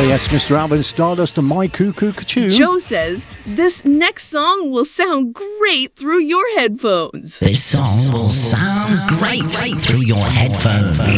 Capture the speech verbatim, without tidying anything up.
yes, Mister Alvin Stardust and My Cuckoo Cuckoo. Joe says, this next song will sound great through your headphones. This song will sound great through your headphones.